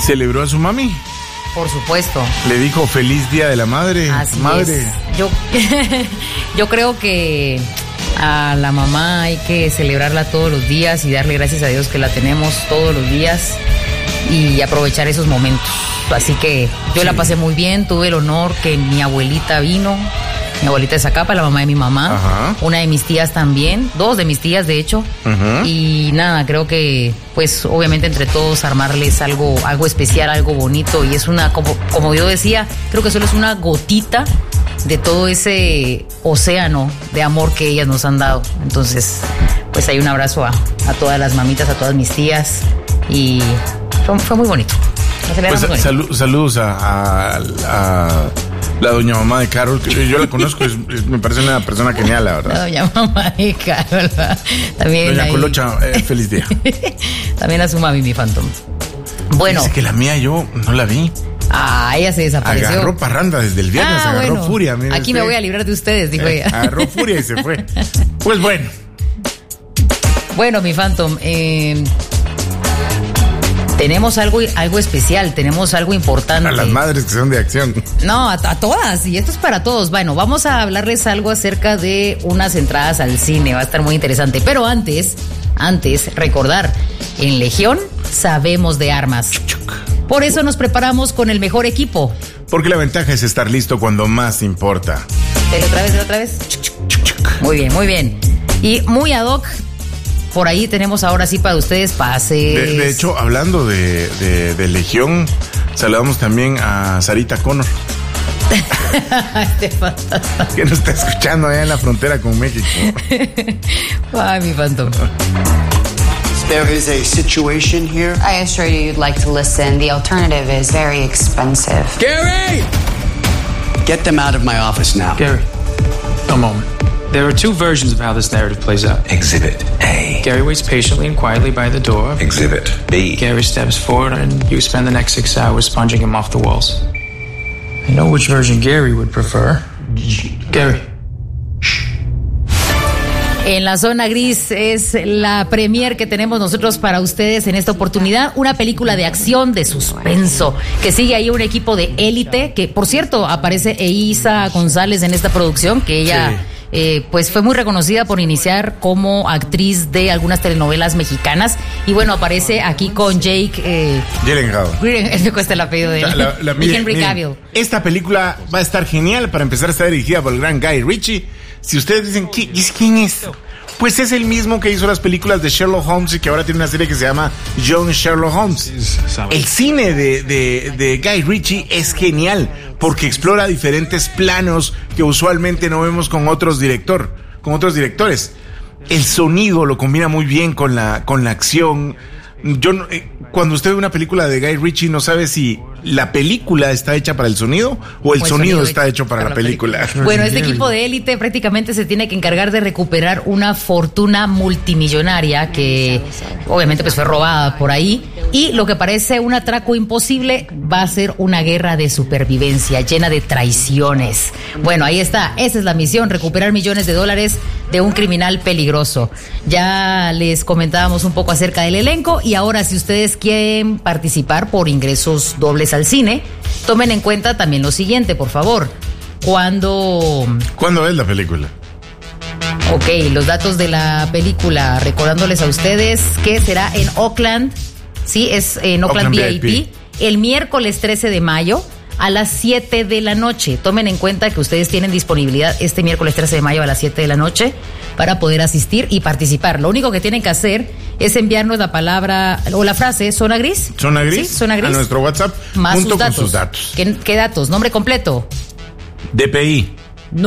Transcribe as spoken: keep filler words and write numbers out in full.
¿Celebró a su mami? Por supuesto. Le dijo feliz día de la madre. Así madre. es. Yo, yo creo que a la mamá hay que celebrarla todos los días y darle gracias a Dios que la tenemos todos los días y aprovechar esos momentos. Así que yo sí. La pasé muy bien, tuve el honor que mi abuelita vino, mi abuelita de Zacapa, la mamá de mi mamá, ajá. Una de mis tías también, dos de mis tías de hecho, uh-huh. Y nada, creo que pues obviamente entre todos armarles algo, algo especial, algo bonito, y es una, como, como yo decía, creo que solo es una gotita de todo ese océano de amor que ellas nos han dado. Entonces, pues hay un abrazo a, a todas las mamitas, a todas mis tías, y fue, fue muy bonito. Pues, sal, saludos a, a, a la doña mamá de Carol, que yo la conozco, es, es, me parece una persona genial, la verdad. La doña mamá de Carol, también. Doña ahí. Colocha, eh, feliz día. También a su mami, mi Phantom. Bueno. Dice que la mía yo no la vi. Ah, ella se desapareció. Agarró parranda desde el viernes, ah, agarró bueno, furia. Aquí usted. Me voy a librar de ustedes, dijo eh, ella. Agarró furia y se fue. Pues bueno. Bueno, mi Phantom, eh... tenemos algo, algo especial, tenemos algo importante. A las madres que son de acción. No, a, a todas, y esto es para todos. Bueno, vamos a hablarles algo acerca de unas entradas al cine, va a estar muy interesante. Pero antes, antes, recordar, en Legión sabemos de armas. Por eso nos preparamos con el mejor equipo. Porque la ventaja es estar listo cuando más importa. Dale otra vez, dale otra vez. Muy bien, muy bien. Y muy ad hoc. Por ahí tenemos ahora sí para ustedes pases. De, de hecho, hablando de, de, de Legión, saludamos también a Sarita Connor. Que nos está escuchando allá en la frontera con México. Ay, mi Phantom. There is a situation here. I assure you you'd like to listen. The alternative is very expensive. Gary! Get them out of my office now. Gary, a moment. There are two versions of how this narrative plays out. Exhibit A. Gary waits patiently and quietly by the door. Exhibit B. Gary steps forward and you spend the next six hours sponging him off the walls. I know which version Gary would prefer. Gary. En la zona gris es la premier que tenemos nosotros para ustedes en esta oportunidad, una película de acción, de suspenso, que sigue ahí un equipo de élite, que por cierto aparece Eiza González en esta producción, que ella... Sí. Eh, pues fue muy reconocida por iniciar como actriz de algunas telenovelas mexicanas. Y bueno, aparece aquí con Jake eh, Gyllenhaal. Me cuesta el apellido de él. La, la, mire, Henry Cavill. Esta película va a estar genial. Para empezar, está dirigida por el gran Guy Ritchie. Si ustedes dicen, ¿quién es? Pues es el mismo que hizo las películas de Sherlock Holmes y que ahora tiene una serie que se llama Young Sherlock Holmes. El cine de, de, de Guy Ritchie es genial porque explora diferentes planos que usualmente no vemos con otros director, con otros directores. El sonido lo combina muy bien con la, con la acción. Yo eh, cuando usted ve una película de Guy Ritchie no sabe si la película está hecha para el sonido o el, o el sonido, sonido está hecho para, para la, la película. película. Bueno, este equipo de élite prácticamente se tiene que encargar de recuperar una fortuna multimillonaria que obviamente pues fue robada por ahí, y lo que parece un atraco imposible va a ser una guerra de supervivencia llena de traiciones. Bueno, ahí está, esa es la misión, recuperar millones de dólares de un criminal peligroso. Ya les comentábamos un poco acerca del elenco y ahora si ustedes quieren participar por ingresos dobles al cine, tomen en cuenta también lo siguiente, por favor. ¿Cuándo? ¿Cuándo es la película? Ok, los datos de la película, recordándoles a ustedes que será en Oakland, sí, es en Oakland, Oakland V I P, V I P, el miércoles trece de mayo a las siete de la noche. Tomen en cuenta que ustedes tienen disponibilidad este miércoles trece de mayo a las siete de la noche para poder asistir y participar. Lo único que tienen que hacer es enviarnos la palabra o la frase ¿Zona Gris? ¿Zona Gris? ¿Sí? ¿Zona Gris? A nuestro WhatsApp más junto sus datos. con sus datos. ¿Qué, qué datos? Nombre completo. D P I.